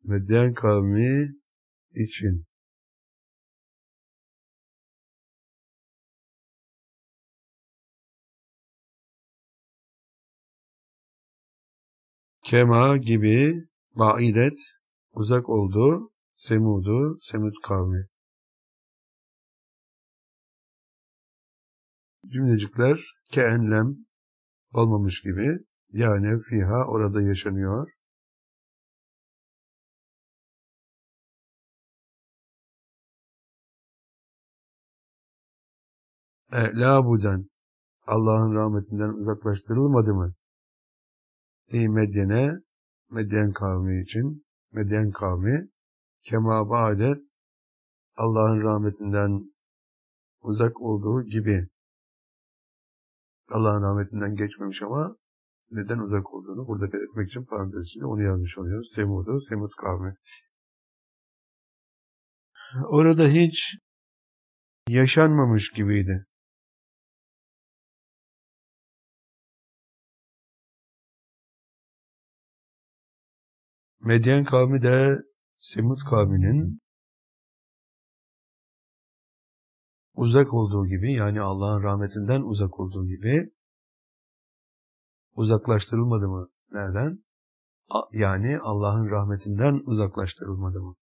Medyen kavmi için. Kema gibi baidet uzak oldu Semud kavmi. Cümlecikler keenlem olmamış gibi, yani fiha orada yaşanıyor. Labuden Allah'ın rahmetinden uzaklaştırılmadı mı? Medyen kavmi için, Medyen kavmi kema ba'det Allah'ın rahmetinden uzak olduğu gibi. Allah'ın rahmetinden geçmemiş ama neden uzak olduğunu burada belirtmek için parantezinde onu yazmış oluyoruz. Semud kavmi. Orada hiç yaşanmamış gibiydi. Medyen kavmi de Semud kavminin uzak olduğu gibi, yani Allah'ın rahmetinden uzak olduğu gibi uzaklaştırılmadı mı? Nereden? Yani Allah'ın rahmetinden uzaklaştırılmadı mı?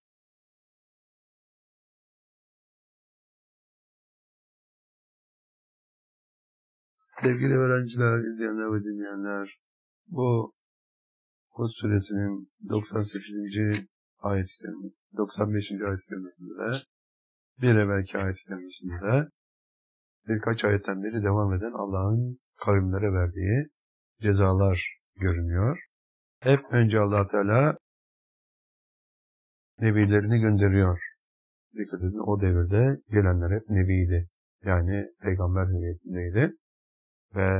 Sevgili öğrenciler, izleyenler ve dinleyenler, bu Hud suresinin 98. ayet-i kerime, 95. ayet-i kerimesinde, bir evvelki ayet-i kerimesinde birkaç ayetten beri devam eden Allah'ın kavimlere verdiği cezalar görünüyor. Hep önce Allah Teala nebilerini gönderiyor. Dikkat edin, o devirde gelenler hep nebiydi. Yani peygamber hüviyetindeydi. Ve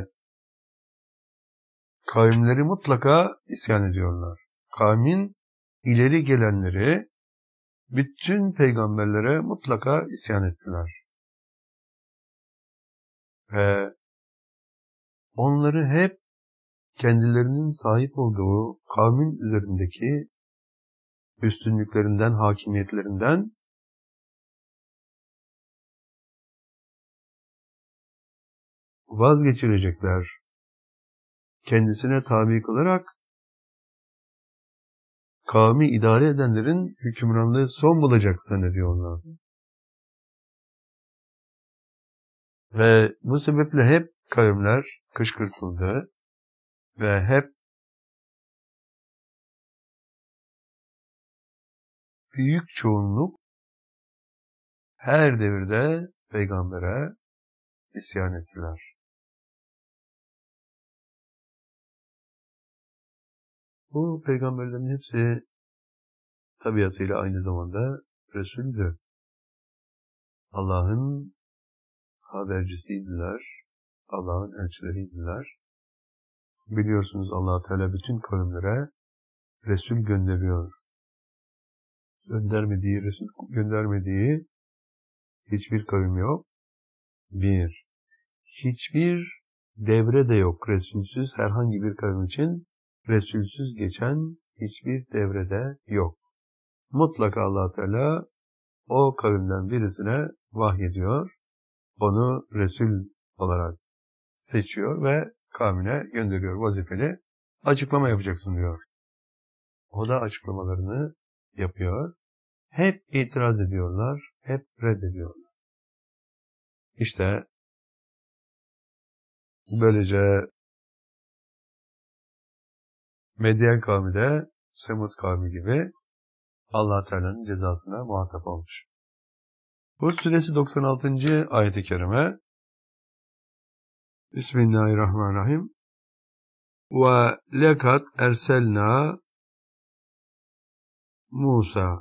kavimleri mutlaka isyan ediyorlar. Kavmin ileri gelenleri bütün peygamberlere mutlaka isyan ettiler. Ve onları hep kendilerinin sahip olduğu kavmin üzerindeki üstünlüklerinden, hakimiyetlerinden vazgeçirecekler. Kendisine tabi kılarak kavmi idare edenlerin hükümranlığı son bulacak zannediyorlar. Ve bu sebeple hep kavimler kışkırtıldı ve hep büyük çoğunluk her devirde peygambere isyan ettiler. Bu peygamberlerin hepsi tabiatıyla aynı zamanda Resul'dü. Allah'ın habercisiydiler, Allah'ın elçileriydiler. Biliyorsunuz Allah Teala bütün kavimlere Resul gönderiyor. Resul göndermediği hiçbir kavim yok. Hiçbir devre de yok Resulsüz, herhangi bir kavim için Resulsüz geçen hiçbir devrede yok. Mutlaka Allah Teala o kavimden birisine vahyediyor, onu Resul olarak seçiyor ve kavmine gönderiyor, vazifeli açıklama yapacaksın diyor. O da açıklamalarını yapıyor. Hep itiraz ediyorlar, hep reddediyorlar. İşte böylece Medyen kavmi de Semud kavmi gibi Allah Teala'nın cezasına muhatap olmuş. Hud suresi 96. ayet-i kerime. Bismillahirrahmanirrahim. Ve lekad erselna Musa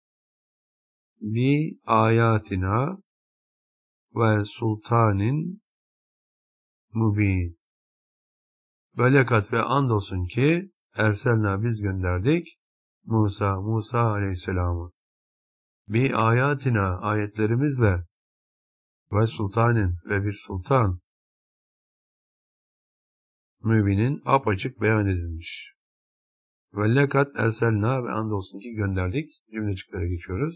bi ayatina ve sultanin mubin. Ve lekad ve andolsun ki erselna biz gönderdik Musa aleyhisselamı. Bir ayatina ayetlerimizle ve sultanin ve bir sultan mübinin apaçık beyan edilmiş. Ve lekat erselna ve andolsun ki gönderdik. Cümlecikleri geçiyoruz.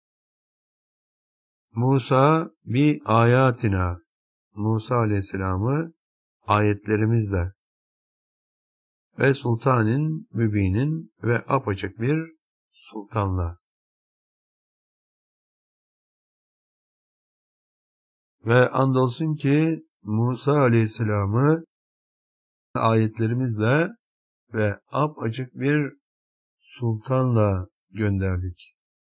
Musa bi ayatina. Musa Aleyhisselam'ı ayetlerimizle ve sultanin mübinin ve apaçık bir sultanla ve andolsun ki Musa Aleyhisselam'ı ayetlerimizle ve apaçık bir sultanla gönderdik.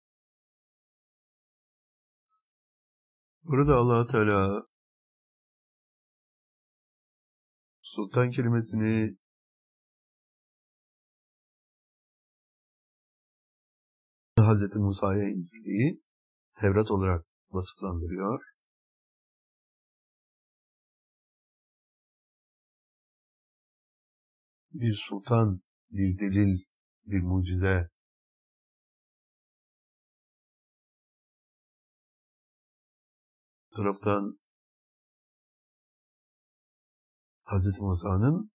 Burada Allah Teala sultan kelimesini Hz. Musa'ya indirdiği Tevrat olarak vasıflandırıyor. Bir sultan, bir delil, bir mucize. Bu taraftan Hz. Musa'nın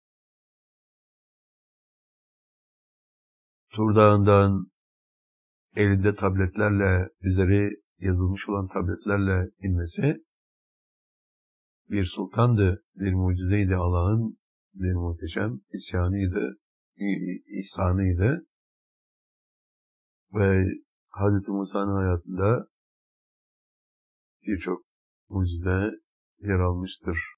Tur Dağı'ndan elinde tabletlerle, üzeri yazılmış olan tabletlerle inmesi bir sultandı, bir mucizeydi, Allah'ın bir muhteşem isyanıydı, ihsanıydı. Ve Hz. Musa'nın hayatında birçok mucize yer almıştır.